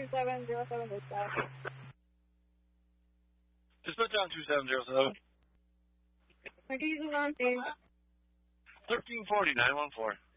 2707 Just put down 2707. My diesel on stage. 1340, 914.